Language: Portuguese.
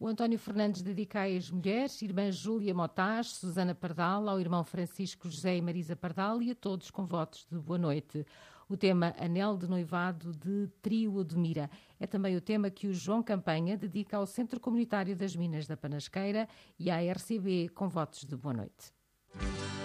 O António Fernandes dedica à ex-mulheres, irmã Júlia Motaz, Susana Pardal, ao irmão Francisco José e Marisa Pardal e a todos com votos de boa noite. O tema Anel de Noivado de Trio Odmira é também o tema que o João Campanha dedica ao Centro Comunitário das Minas da Panasqueira e à RCB com votos de boa noite.